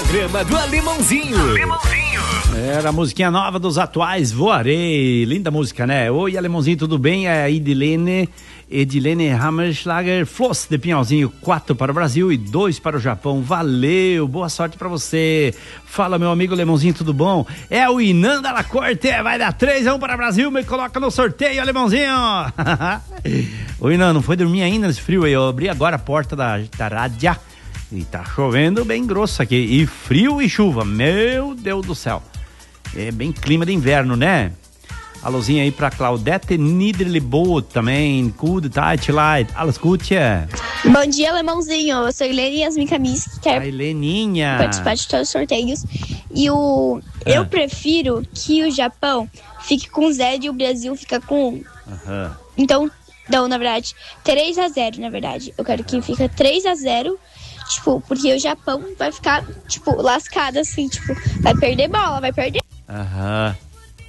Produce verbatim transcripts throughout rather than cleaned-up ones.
programa do Alemãozinho. Alemãozinho. Era a musiquinha nova dos atuais, Voarei. Linda música, né? Oi, Alemãozinho, tudo bem? É a Edilene, Edilene Hammerschlager, Floss de Pinhalzinho, quatro para o Brasil e dois para o Japão. Valeu, boa sorte para você. Fala, meu amigo Alemãozinho, tudo bom? É o Inan da La Corte, vai dar três a um para o Brasil, me coloca no sorteio, Alemãozinho. Oi, Inan, não foi dormir ainda nesse frio aí? Eu abri agora a porta da, da rádio e tá chovendo bem grosso aqui. E frio e chuva, meu Deus do céu. É bem clima de inverno, né? Alôzinho aí pra Claudete Niederleboot também. Good Tight Light. Alles gut, yeah. Bom dia, Alemãozinho. Eu sou Helene Yasmin Camis, que quer a Heleninha. participar de todos os sorteios. E o ah. eu prefiro que o Japão fique com zero e o Brasil fica com um. Uhum. Então, não, na verdade, três a zero, na verdade. Eu quero que fique três a zero. Tipo, porque o Japão vai ficar, tipo, lascado assim, tipo, vai perder bola, vai perder. Aham.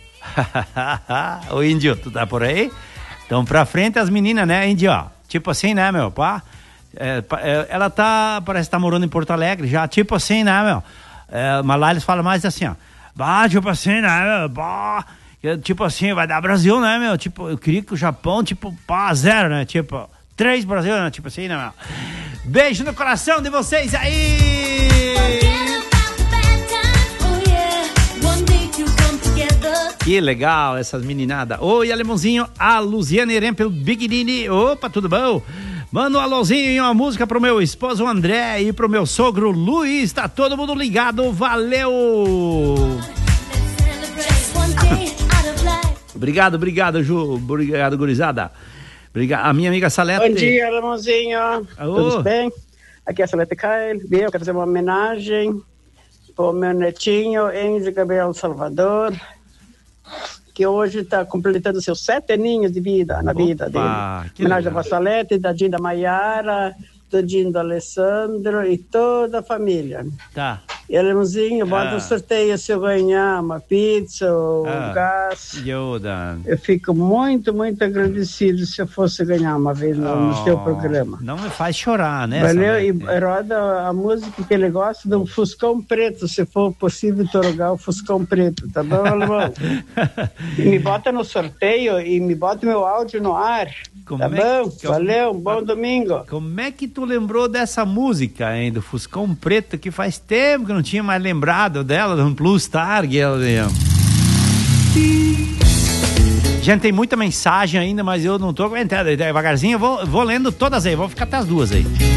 Ô, Índio, tu tá por aí? Então, pra frente as meninas, né, Índio? Tipo assim, né, meu? Pá? É, ela tá, parece que tá morando em Porto Alegre já, tipo assim, né, meu? É, mas lá eles falam mais assim, ó. Bah, tipo assim, né, meu? Bah, tipo assim, vai dar Brasil, né, meu? Tipo, eu queria que o Japão, tipo, pá, zero, né? Tipo, três Brasil, né? Tipo assim, né, meu? Beijo no coração de vocês aí! Que legal essas meninadas. Oi, Alemãozinho, a Luziane Erempel Bignini. Opa, tudo bom? Manda um alôzinho, uma música pro meu esposo André e pro meu sogro Luiz. Tá todo mundo ligado, valeu! Obrigado, obrigado, Ju. Obrigado, gurizada. Obrigado. A minha amiga Salete. Bom dia, Alemãozinho. Alô? Tudo bem? Aqui é a Salete Caio. Eu quero fazer uma homenagem pro meu netinho, Enzo Gabriel Salvador, que hoje está completando seus sete aninhos de vida, na Opa, vida dele. Homenagem da Salete, da Dinda Maiara, do Dindo Alessandro e toda a família. Tá. E Alemãozinho, bota um sorteio se eu ganhar uma pizza ou ah, um gás. Yoda. Eu fico muito, muito agradecido se eu fosse ganhar uma vez no, oh, no seu programa. Não me faz chorar, né? Valeu, e roda a música que ele gosta do Fuscão Preto, se for possível interrogar o Fuscão Preto, tá bom, alemão? E me bota no sorteio e me bota meu áudio no ar. Como tá é bom? Que, valeu, um bom domingo. Como é que tu lembrou dessa música, hein, do Fuscão Preto, que faz tempo que eu não tinha mais lembrado dela, do Blue Star. Gente, tem muita mensagem ainda, mas eu não tô aguentando. Devagarzinho eu vou, vou lendo todas aí, vou ficar até as duas aí.